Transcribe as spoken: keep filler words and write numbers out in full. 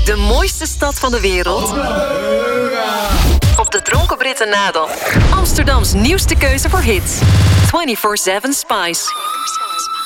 De mooiste stad van de wereld. Op de Dronken Britten nadel. Amsterdams nieuwste keuze voor hits. vierentwintig zeven Spice.